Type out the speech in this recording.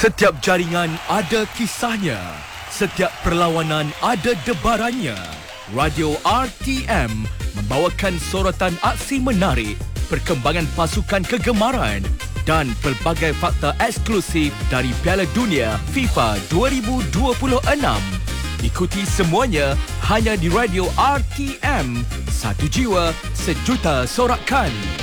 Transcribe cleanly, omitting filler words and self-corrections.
Setiap jaringan ada kisahnya. Setiap perlawanan ada debarannya. Radio RTM membawakan sorotan aksi menarik, perkembangan pasukan kegemaran dan pelbagai fakta eksklusif dari Piala Dunia FIFA 2026. Ikuti semuanya hanya di Radio RTM. Satu jiwa, sejuta sorakan.